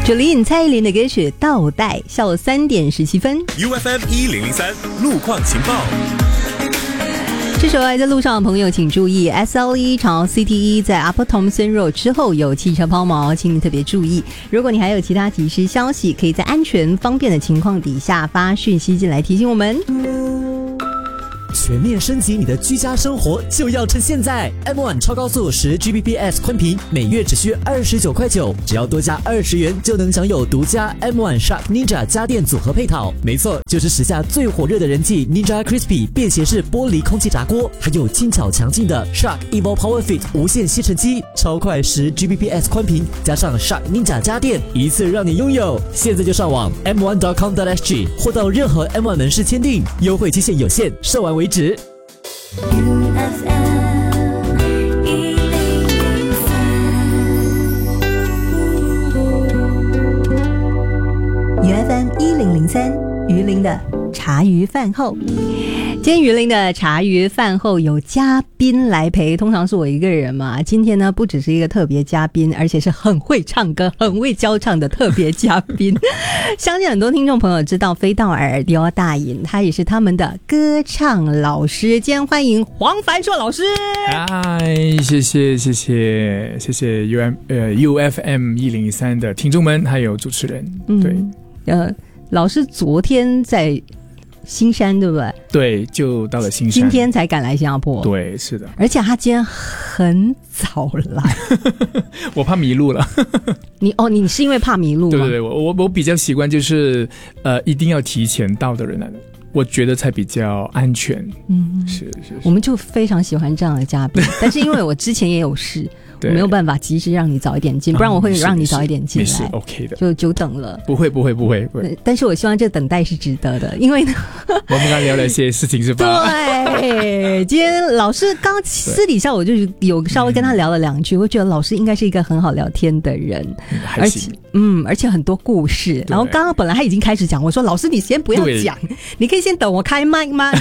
主理蔡依林的歌曲《倒带》，下午3点17分。 UFM 1003路况情报。 这时候在路上的朋友请注意 SLE 朝 CT1 在 Upper Thomson Road 之后有汽车抛锚，请你特别注意。如果你还有其他提示消息，可以在安全方便的情况底下发讯息进来提醒我们。 全面升级你的居家生活就要趁现在 M1 超高速10Gbps 宽频每月只需29.9块，只要多加20元就能享有独家 M1 Shark Ninja 家电组合配套。没错，就是时下最火热的人气 Ninja Crispy 便携式玻璃空气炸锅，还有轻巧强劲的 Shark Evo Power Fit 无线吸尘机，超快10Gbps 宽频加上 Shark Ninja 家电，一次让你拥有。现在就上网 m1.com.sg 或到任何 M1 门市签订，优惠期限有限，售完为止。 UFM 1003鱼鳞的茶余饭后。今天鱼鳞的茶余饭后有嘉宾来陪，通常是我一个人嘛。今天呢，不只是一个特别嘉宾，而且是很会唱歌、很会教唱的特别嘉宾。相信很多听众朋友知道飞道尔刘大隐，他也是他们的歌唱老师。今天欢迎黄凡硕老师。 嗨，谢谢 UFM 1003的听众们，还有主持人。对， 老师昨天在新山对不对？ 对，就到了新山， 今天才赶来新加坡。 对，是的。 而且他今天很早来， 我怕迷路了。 你是因为怕迷路吗？ 对，我比较习惯就是一定要提前到的人来，我觉得才比较安全。是。 我们就非常喜欢这样的嘉宾，但是因为我之前也有事。我没有办法及时让你早一点进，不然我会让你早一点进来。 是 OK 的， 就久等了。 不会。 但是我希望这等待是值得的，因为呢， 我们刚聊了一些事情是吧？ 对，今天老师刚私底下我就有稍微跟他聊了2句，我觉得老师应该是一个很好聊天的人，而且很多故事。然后刚刚本来他已经开始讲，我说老师你先不要讲，你可以先等我开麦吗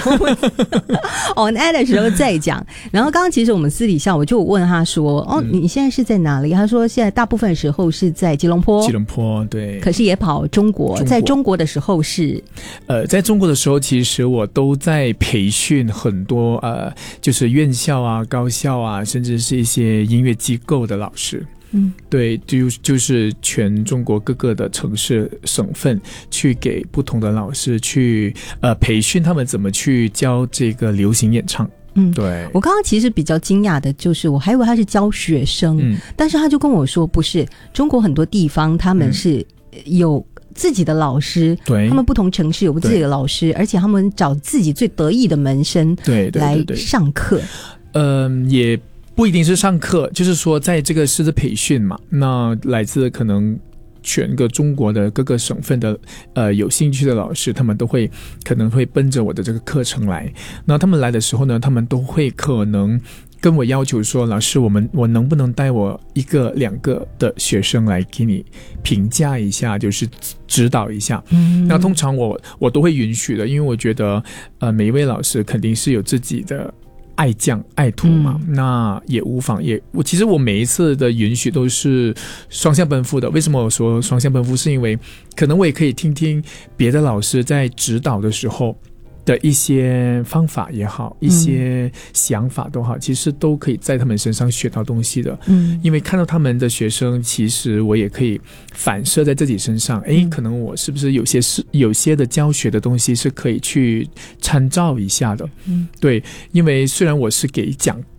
？On air 的时候再讲。然后刚刚其实我们私底下我就问他说，你现在是在哪里？他说现在大部分时候是在吉隆坡，对。可是也跑中国，在中国的时候是， 在中国的时候，其实我都在培训很多就是院校啊、高校啊，甚至是一些音乐机构的老师。对，就是全中国各个的城市、省份去给不同的老师去培训他们怎么去教这个流行演唱。对， 我刚刚其实比较惊讶的就是，我还以为他是教学生，但是他就跟我说，不是，中国很多地方他们是有自己的老师，对，他们不同城市有自己的老师，而且他们找自己最得意的门生来上课。 也不一定是上课，就是说在这个师资培训嘛，那来自可能全个中国的各个省份的有兴趣的老师，他们都会可能会奔着我的这个课程来。那他们来的时候呢，他们都会可能跟我要求说，老师我能不能带我1个2个的学生来给你评价一下，就是指导一下。那通常我都会允许的，因为我觉得每一位老师肯定是有自己的爱将爱徒嘛，那也无妨。其实我每一次的允许都是双向奔赴的。为什么我说双向奔赴？是因为可能我也可以听听别的老师在指导的时候的一些方法也好，一些想法都好，其实都可以在他们身上学到东西的。因为看到他们的学生，其实我也可以反射在自己身上，可能我是不是有些的教学的东西是可以去参照一下的。对，因为虽然我是给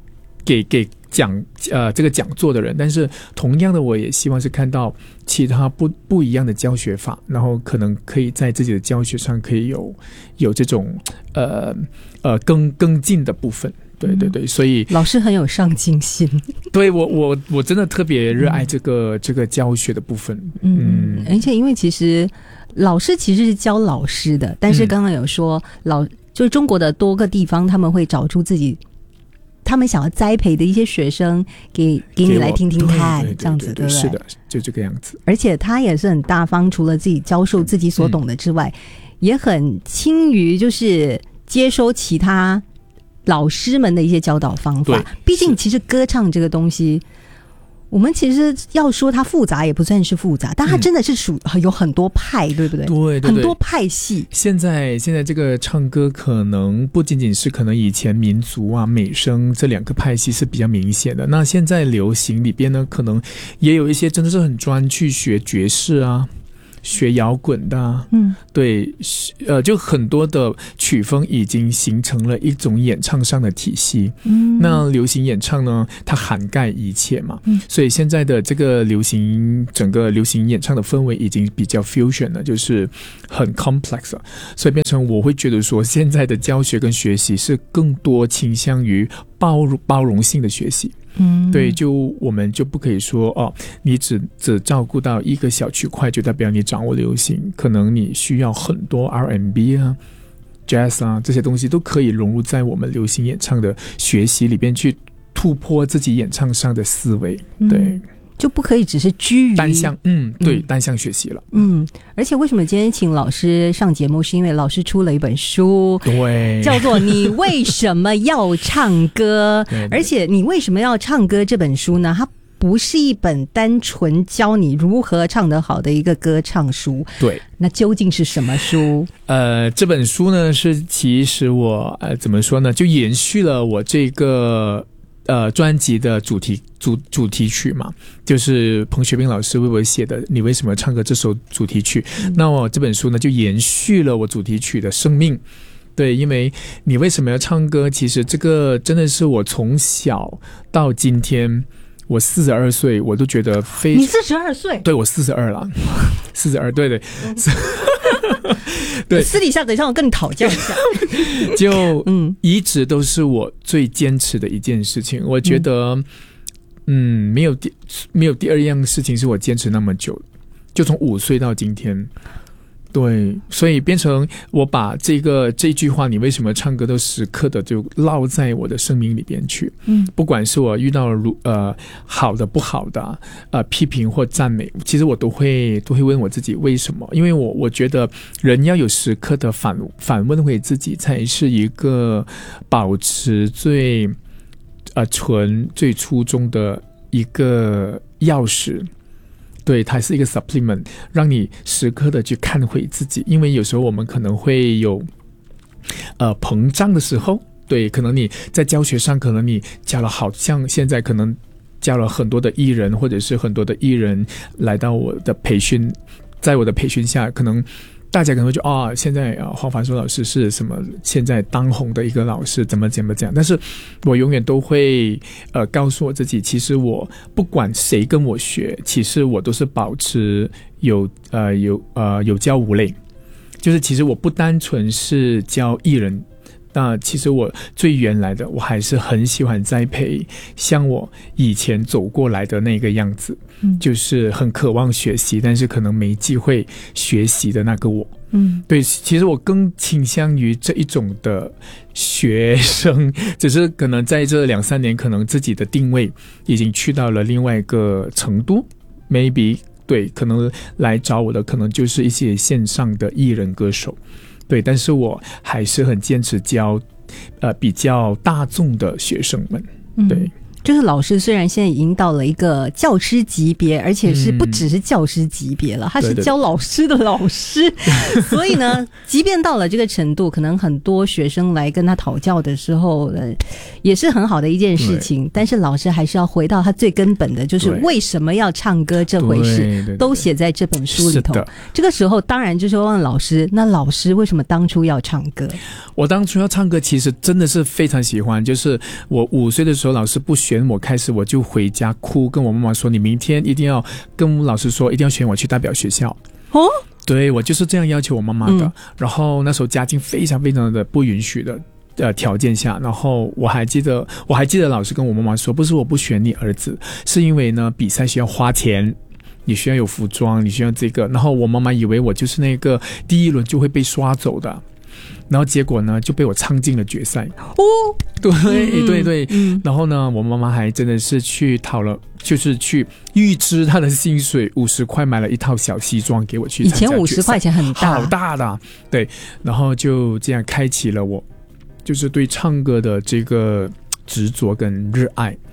这个讲座的人，但是同样的我也希望是看到其他不一样的教学法，然后可能可以在自己的教学上可以有这种更进的部分。对，所以老师很有上进心。 对，我真的特别热爱这个教学的部分。 而且因为其实老师其实是教老师的，但是刚刚有说就是中国的多个地方他们会找出自己他们想要栽培的一些学生给你来听听看，这样子对不对？ 是的，就这个样子。 而且他也是很大方，除了自己教授自己所懂的之外，也很轻于就是接收其他老师们的一些教导方法。毕竟其实歌唱这个东西， 我们其实要说它复杂也不算是复杂，但它真的是有很多派，对不对？ 对， 很多派系。 现在这个唱歌可能不仅仅是可能以前民族啊、美声这两个派系是比较明显的，那现在流行里边呢，可能也有一些真的是很专去学爵士啊。学摇滚的啊，对，就很多的曲风已经形成了一种演唱上的体系。那流行演唱呢，它涵盖一切嘛，所以现在的这个整个流行演唱的氛围已经比较 fusion 了，就是很 complex 了，所以变成我会觉得说，现在的教学跟学习是更多倾向于包容性的学习。对，我们就不可以说你只照顾到一个小区块就代表你掌握流行，可能你需要很多 R&B 啊、Jazz 啊这些东西都可以融入在我们流行演唱的学习里边去突破自己演唱上的思维。对。 就不可以只是居于单向，对，单向学习了。 而且为什么今天请老师上节目，是因为老师出了一本书， 对， 叫做《你为什么要唱歌》。而且你为什么要唱歌这本书呢？它不是一本单纯教你如何唱得好的一个歌唱书。 对， 那究竟是什么书？ 这本书呢，是其实我怎么说呢，就延续了我这个专辑的主题曲嘛，就是彭学斌老师为我写的《你为什么唱歌》这首主题曲。那我这本书呢，就延续了我主题曲的生命。对，因为你为什么要唱歌？其实这个真的是我从小到今天，我42岁，我都觉得非常。 你42岁？ 对，我42了，42，对。对， 私底下等一下我跟你讨教一下。 就一直都是我最坚持的一件事情。我觉得没有第二样事情是我坚持那么久，就从5岁到今天。对，所以变成我把这句话你为什么唱歌都时刻的就烙在我的生命里边去。不管是我遇到好的不好的批评或赞美，其实我都会问我自己为什么。因为我觉得人要有时刻的反问回自己，才是一个保持最纯最初衷的一个钥匙。对，它是一个 supplement， 让你时刻的去看回自己。因为有时候我们可能会有膨胀的时候，对，可能你在教学上，可能你教了，好像现在可能教了很多的艺人，或者是很多的艺人来到我的培训，在我的培训下，可能大家可能会觉得现在黄凡书老师是什么现在当红的一个老师，怎么讲。但是我永远都会告诉我自己，其实我不管谁跟我学，其实我都是保持有教无类，就是其实我不单纯是教艺人。那其实我最原来的，我还是很喜欢栽培像我以前走过来的那个样子，就是很渴望学习，但是可能没机会学习的那个我。对，其实我更倾向于这一种的学生，只是可能在这2-3年，可能自己的定位已经去到了另外一个程度 ，maybe 对，可能来找我的可能就是一些线上的艺人歌手。对，但是我还是很坚持教比较大众的学生们。对， 就是老师虽然现在已经到了一个教师级别，而且是不只是教师级别了，他是教老师的老师。所以呢，即便到了这个程度，可能很多学生来跟他讨教的时候，也是很好的一件事情。但是老师还是要回到他最根本的，就是为什么要唱歌这回事，都写在这本书里头。这个时候当然就是问老师，那老师为什么当初要唱歌？ 我当初要唱歌其实真的是非常喜欢，就是我5岁的时候，老师不选我，开始我就回家哭，跟我妈妈说，你明天一定要跟老师说，一定要选我去代表学校。对，我就是这样要求我妈妈的。然后那时候家境非常非常的不允许的条件下，然后我还记得老师跟我妈妈说，不是我不选你儿子，是因为呢比赛需要花钱，你需要有服装，你需要这个。然后我妈妈以为我就是那个第1轮就会被刷走的，然后结果呢就被我唱进了决赛。对，然后呢我妈妈还真的是去就是去预支她的薪水50块，买了一套小西装给我去参加决赛。以前50块钱很大，好大的。对，然后就这样开启了我就是对唱歌的这个执着跟热爱。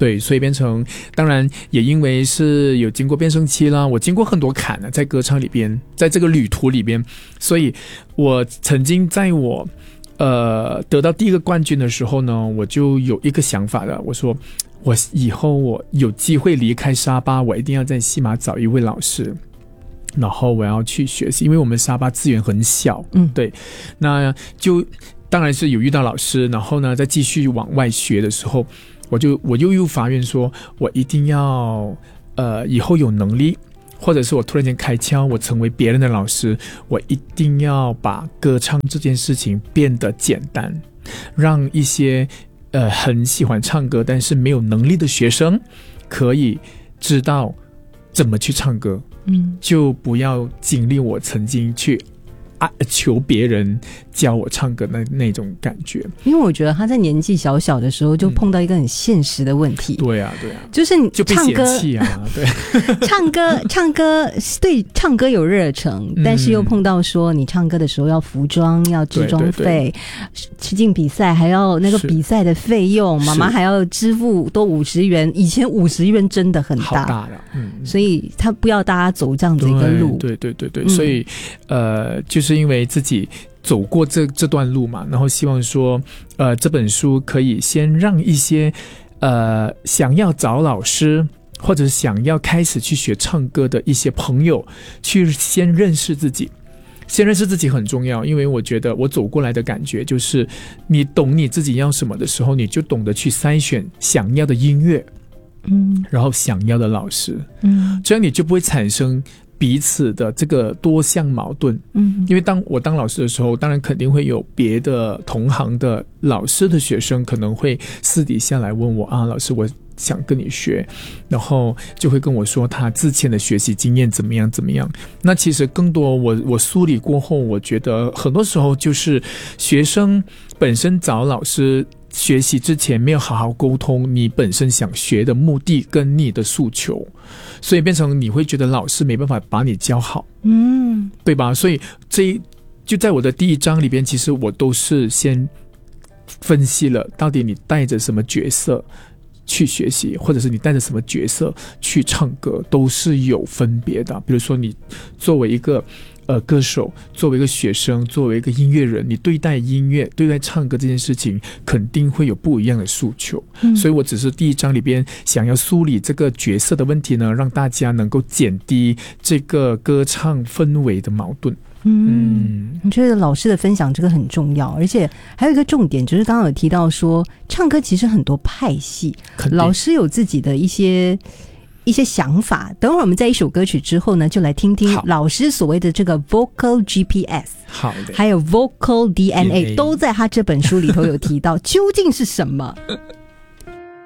对，所以变成当然也因为是有经过变声期啦，我经过很多坎呢，在歌唱里边，在这个旅途里边，所以我曾经在我得到第一个冠军的时候呢，我就有一个想法了，我说我以后我有机会离开沙巴，我一定要在西马找一位老师，然后我要去学习，因为我们沙巴资源很小，对，那就当然是有遇到老师，然后呢再继续往外学的时候，我又发愿说我一定要以后有能力，或者是我突然间开窍，我成为别人的老师，我一定要把歌唱这件事情变得简单，让一些很喜欢唱歌但是没有能力的学生可以知道怎么去唱歌，就不要经历我曾经去求别人教我唱歌那种感觉。 因为我觉得他在年纪小小的时候就碰到一个很现实的问题， 对啊， 就是你就被嫌弃啊，对， 唱歌对唱歌有热忱，但是又碰到说你唱歌的时候要服装，要置装费，去进比赛还要那个比赛的费用，妈妈还要支付多50元，以前50元真的很大，好大的， 所以他不要大家走这样子一个路， 对，所以就是因为自己走过这段路嘛，然后希望说这本书可以先让一些想要找老师或者想要开始去学唱歌的一些朋友去先认识自己很重要。因为我觉得我走过来的感觉就是你懂你自己要什么的时候，你就懂得去筛选想要的音乐，然后想要的老师，这样你就不会产生彼此的这个多项矛盾。因为当我当老师的时候，当然肯定会有别的同行的老师的学生可能会私底下来问我啊，老师我想跟你学，然后就会跟我说他之前的学习经验怎么样。那其实更多我梳理过后，我觉得很多时候就是学生本身找老师学习之前没有好好沟通你本身想学的目的跟你的诉求，所以变成你会觉得老师没办法把你教好，对吧？所以就在我的第一章里边，其实我都是先分析了到底你带着什么角色去学习，或者是你带着什么角色去唱歌，都是有分别的。比如说你作为一个歌手，作为一个学生，作为一个音乐人，你对待音乐对待唱歌这件事情肯定会有不一样的诉求，所以我只是第一章里边想要梳理这个角色的问题呢，让大家能够减低这个歌唱氛围的矛盾。 我觉得老师的分享这个很重要，而且还有一个重点就是刚刚有提到说唱歌其实很多派系，老师有自己的一些想法。等会儿我们在一首歌曲之后呢，就来听听老师所谓的这个 vocal GPS， 好的， 还有 vocal DNA 都在他这本书里头有提到，究竟是什么？